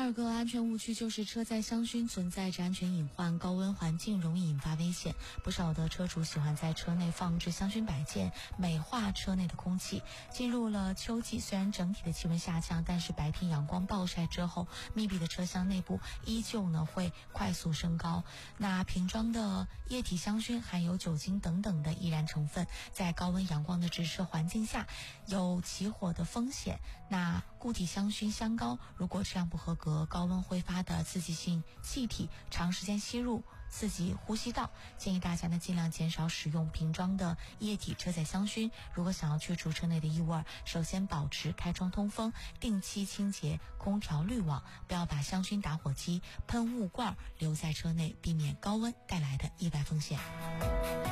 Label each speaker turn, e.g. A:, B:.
A: 二个安全误区就是车载香薰存在着安全隐患，高温环境容易引发危险。不少的车主喜欢在车内放置香薰摆件，美化车内的空气。进入了秋季，虽然整体的气温下降，但是白天阳光暴晒之后，密闭的车厢内部依旧会快速升高。那瓶装的液体香薰含有酒精等等的易燃成分，在高温阳光的直射环境下有起火的风险。那固体香薰香膏如果质量不合格，高温挥发的刺激性气体长时间吸入刺激呼吸道，建议大家尽量减少使用瓶装的液体车载香薰。如果想要去除车内的异味，首先保持开窗通风，定期清洁空调滤网，不要把香薰打火机、喷雾罐留在车内，避免高温带来的意外风险。